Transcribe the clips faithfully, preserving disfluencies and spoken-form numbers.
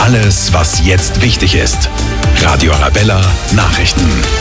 Alles, was jetzt wichtig ist. Radio Arabella Nachrichten.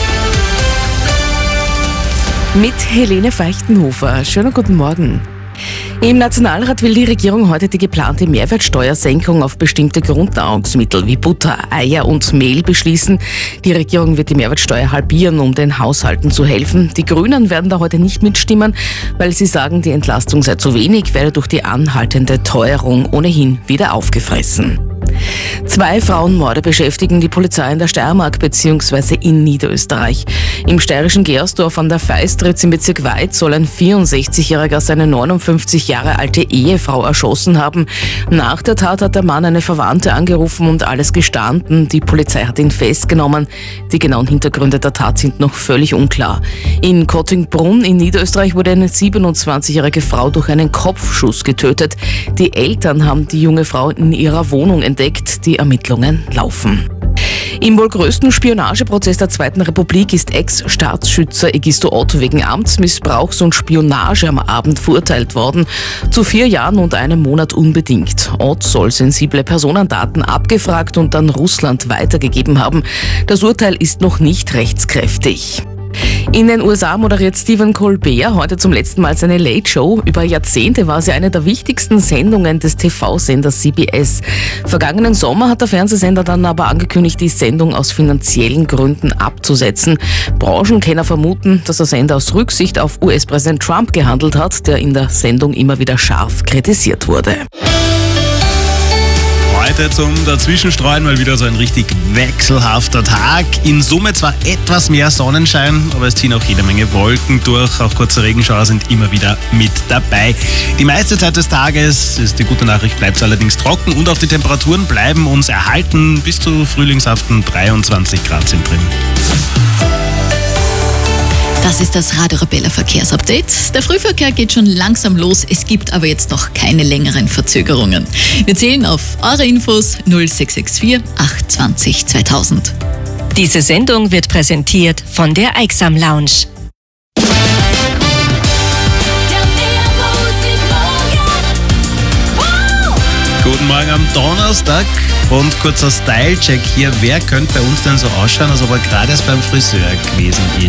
Mit Helene Feichtenhofer. Schönen guten Morgen. Im Nationalrat will die Regierung heute die geplante Mehrwertsteuersenkung auf bestimmte Grundnahrungsmittel wie Butter, Eier und Mehl beschließen. Die Regierung wird die Mehrwertsteuer halbieren, um den Haushalten zu helfen. Die Grünen werden da heute nicht mitstimmen, weil sie sagen, die Entlastung sei zu wenig, werde durch die anhaltende Teuerung ohnehin wieder aufgefressen. Zwei Frauenmorde beschäftigen die Polizei in der Steiermark bzw. in Niederösterreich. Im steirischen Gersdorf an der Feistritz im Bezirk Weid soll ein vierundsechzigjähriger seine neunundfünfzig Jahre alte Ehefrau erschossen haben. Nach der Tat hat der Mann eine Verwandte angerufen und alles gestanden. Die Polizei hat ihn festgenommen. Die genauen Hintergründe der Tat sind noch völlig unklar. In Kottingbrunn in Niederösterreich wurde eine siebenundzwanzigjährige Frau durch einen Kopfschuss getötet. Die Eltern haben die junge Frau in ihrer Wohnung entdeckt. Die Ermittlungen laufen. Im wohl größten Spionageprozess der Zweiten Republik ist Ex-Staatsschützer Egisto Ott wegen Amtsmissbrauchs und Spionage am Abend verurteilt worden. Zu vier Jahren und einem Monat unbedingt. Ott soll sensible Personendaten abgefragt und an Russland weitergegeben haben. Das Urteil ist noch nicht rechtskräftig. In den U S A moderiert Stephen Colbert heute zum letzten Mal seine Late Show. Über Jahrzehnte war sie eine der wichtigsten Sendungen des T V-Senders C B S. Vergangenen Sommer hat der Fernsehsender dann aber angekündigt, die Sendung aus finanziellen Gründen abzusetzen. Branchenkenner vermuten, dass der Sender aus Rücksicht auf U S-Präsident Trump gehandelt hat, der in der Sendung immer wieder scharf kritisiert wurde. Heute zum Dazwischenstreuen mal wieder so ein richtig wechselhafter Tag. In Summe zwar etwas mehr Sonnenschein, aber es ziehen auch jede Menge Wolken durch. Auch kurze Regenschauer sind immer wieder mit dabei. Die meiste Zeit des Tages, ist die gute Nachricht, bleibt es allerdings trocken und auch die Temperaturen bleiben uns erhalten. Bis zu frühlingshaften dreiundzwanzig Grad sind drin. Das ist das Radio Arabella Verkehrsupdate. Der Frühverkehr geht schon langsam los, es gibt aber jetzt noch keine längeren Verzögerungen. Wir zählen auf eure Infos null sechs sechs vier acht zwanzig zweitausend. Diese Sendung wird präsentiert von der Eiksam Lounge. Guten Morgen am Donnerstag und kurzer Style-Check hier. Wer könnte bei uns denn so ausschauen, als ob er gerade erst beim Friseur gewesen ist?